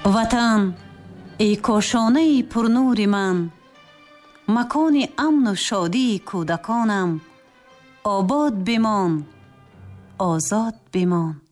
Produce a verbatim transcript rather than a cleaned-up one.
ватан, эй кошонаи пурнури ман, макони амну шодии кӯдаконам, обод бимон, озод бимон.